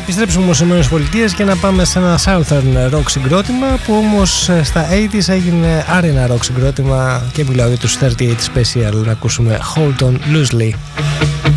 επιστρέψουμε όμως στις ΗΠΑ και να πάμε σε ένα Southern rock συγκρότημα που όμως στα 80s έγινε arena rock συγκρότημα και μιλάω για τους 38 Special. Να ακούσουμε Hold On Loosely.